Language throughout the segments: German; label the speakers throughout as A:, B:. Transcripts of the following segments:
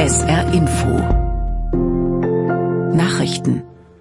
A: SR Info Nachrichten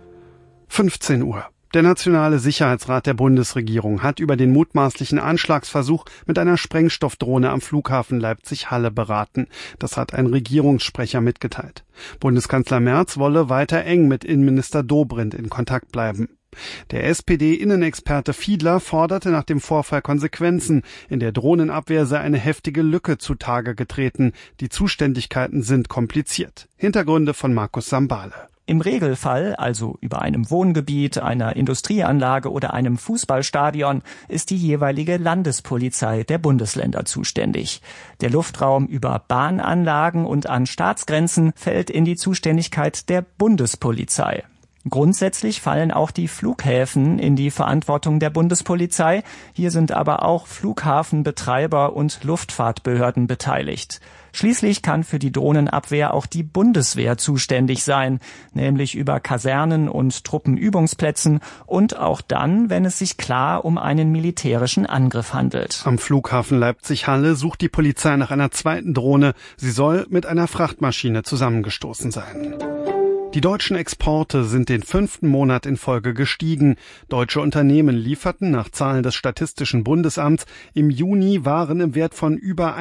B: 15 Uhr. Der Nationale Sicherheitsrat der Bundesregierung hat über den mutmaßlichen Anschlagsversuch mit einer Sprengstoffdrohne am Flughafen Leipzig-Halle beraten. Das hat ein Regierungssprecher mitgeteilt. Bundeskanzler Merz wolle weiter eng mit Innenminister Dobrindt in Kontakt bleiben. Der SPD-Innenexperte Fiedler forderte nach dem Vorfall Konsequenzen. In der Drohnenabwehr sei eine heftige Lücke zutage getreten. Die Zuständigkeiten sind kompliziert. Hintergründe von Markus Sambale.
C: Im Regelfall, also über einem Wohngebiet, einer Industrieanlage oder einem Fußballstadion, ist die jeweilige Landespolizei der Bundesländer zuständig. Der Luftraum über Bahnanlagen und an Staatsgrenzen fällt in die Zuständigkeit der Bundespolizei. Grundsätzlich fallen auch die Flughäfen in die Verantwortung der Bundespolizei. Hier sind aber auch Flughafenbetreiber und Luftfahrtbehörden beteiligt. Schließlich kann für die Drohnenabwehr auch die Bundeswehr zuständig sein, nämlich über Kasernen und Truppenübungsplätzen und auch dann, wenn es sich klar um einen militärischen Angriff handelt.
B: Am Flughafen Leipzig-Halle sucht die Polizei nach einer zweiten Drohne. Sie soll mit einer Frachtmaschine zusammengestoßen sein. Die deutschen Exporte sind den 5. Monat in Folge gestiegen. Deutsche Unternehmen lieferten nach Zahlen des Statistischen Bundesamts im Juni Waren im Wert von über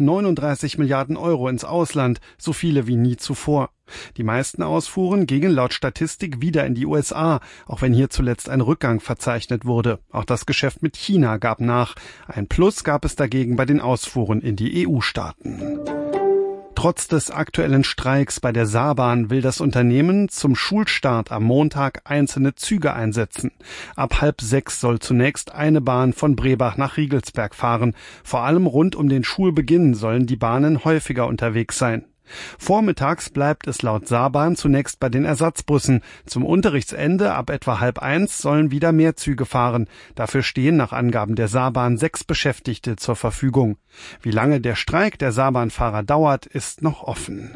B: 139 Milliarden Euro ins Ausland, so viele wie nie zuvor. Die meisten Ausfuhren gingen laut Statistik wieder in die USA, auch wenn hier zuletzt ein Rückgang verzeichnet wurde. Auch das Geschäft mit China gab nach. Ein Plus gab es dagegen bei den Ausfuhren in die EU-Staaten. Trotz des aktuellen Streiks bei der Saarbahn will das Unternehmen zum Schulstart am Montag einzelne Züge einsetzen. Ab 5:30 soll zunächst eine Bahn von Brebach nach Riegelsberg fahren. Vor allem rund um den Schulbeginn sollen die Bahnen häufiger unterwegs sein. Vormittags bleibt es laut Saarbahn zunächst bei den Ersatzbussen. Zum Unterrichtsende ab etwa 12:30 sollen wieder mehr Züge fahren. Dafür stehen nach Angaben der Saarbahn 6 Beschäftigte zur Verfügung. Wie lange der Streik der Saarbahnfahrer dauert, ist noch offen.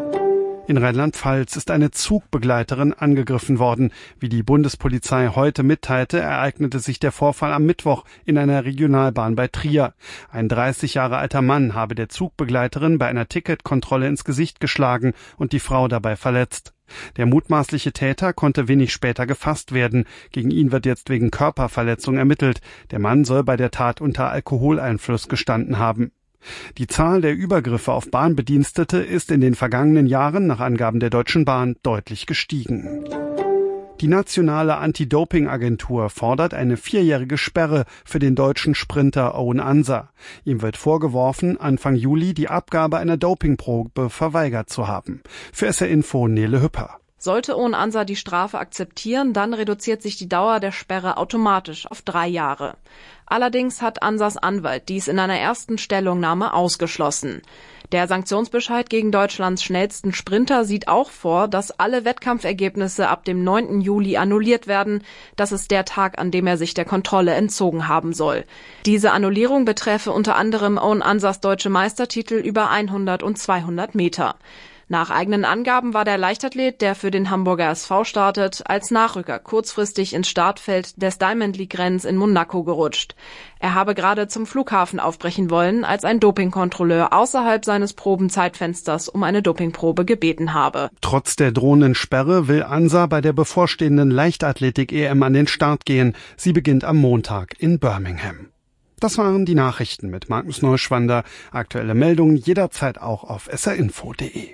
B: In Rheinland-Pfalz ist eine Zugbegleiterin angegriffen worden. Wie die Bundespolizei heute mitteilte, ereignete sich der Vorfall am Mittwoch in einer Regionalbahn bei Trier. Ein 30 Jahre alter Mann habe der Zugbegleiterin bei einer Ticketkontrolle ins Gesicht geschlagen und die Frau dabei verletzt. Der mutmaßliche Täter konnte wenig später gefasst werden. Gegen ihn wird jetzt wegen Körperverletzung ermittelt. Der Mann soll bei der Tat unter Alkoholeinfluss gestanden haben. Die Zahl der Übergriffe auf Bahnbedienstete ist in den vergangenen Jahren nach Angaben der Deutschen Bahn deutlich gestiegen. Die nationale Anti-Doping-Agentur fordert eine 4-jährige Sperre für den deutschen Sprinter Owen Ansa. Ihm wird vorgeworfen, Anfang Juli die Abgabe einer Dopingprobe verweigert zu haben. Für SR Info Nele Hüpper.
D: Sollte Owen Ansa die Strafe akzeptieren, dann reduziert sich die Dauer der Sperre automatisch auf 3 Jahre. Allerdings hat Ansas Anwalt dies in einer ersten Stellungnahme ausgeschlossen. Der Sanktionsbescheid gegen Deutschlands schnellsten Sprinter sieht auch vor, dass alle Wettkampfergebnisse ab dem 9. Juli annulliert werden. Das ist der Tag, an dem er sich der Kontrolle entzogen haben soll. Diese Annullierung beträfe unter anderem Owen Ansas deutsche Meistertitel über 100 und 200 Meter. Nach eigenen Angaben war der Leichtathlet, der für den Hamburger SV startet, als Nachrücker kurzfristig ins Startfeld des Diamond League-Rennens in Monaco gerutscht. Er habe gerade zum Flughafen aufbrechen wollen, als ein Dopingkontrolleur außerhalb seines Probenzeitfensters um eine Dopingprobe gebeten habe.
B: Trotz der drohenden Sperre will Ansa bei der bevorstehenden Leichtathletik-EM an den Start gehen. Sie beginnt am Montag in Birmingham. Das waren die Nachrichten mit Magnus Neuschwander. Aktuelle Meldungen jederzeit auch auf srinfo.de.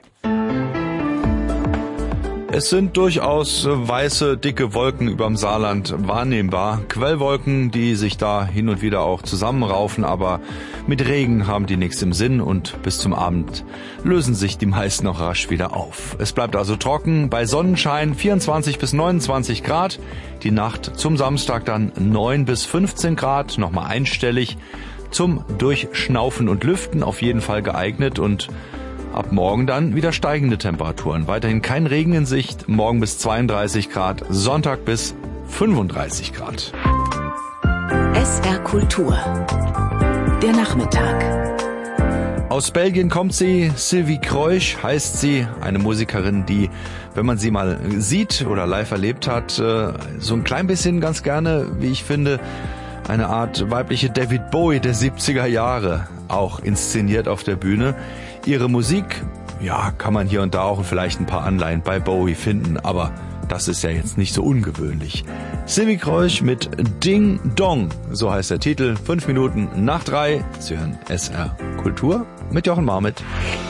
E: Es sind durchaus weiße, dicke Wolken überm Saarland wahrnehmbar. Quellwolken, die sich da hin und wieder auch zusammenraufen, aber mit Regen haben die nichts im Sinn und bis zum Abend lösen sich die meisten noch rasch wieder auf. Es bleibt also trocken, bei Sonnenschein 24 bis 29 Grad. Die Nacht zum Samstag dann 9 bis 15 Grad, nochmal einstellig. Zum Durchschnaufen und Lüften auf jeden Fall geeignet und ab morgen dann wieder steigende Temperaturen. Weiterhin kein Regen in Sicht, morgen bis 32 Grad, Sonntag bis 35 Grad.
A: SR Kultur. Der Nachmittag.
E: Aus Belgien kommt sie, Sylvie Kreusch heißt sie, eine Musikerin, die, wenn man sie mal sieht oder live erlebt hat, so ein klein bisschen ganz gerne, wie ich finde, eine Art weibliche David Bowie der 70er Jahre auch inszeniert auf der Bühne. Ihre Musik ja, kann man hier und da auch vielleicht ein paar Anleihen bei Bowie finden, aber das ist ja jetzt nicht so ungewöhnlich. Simi Kreusch mit Ding Dong, so heißt der Titel. 5 Minuten nach 3. Sie hören SR Kultur mit Jochen Marmit.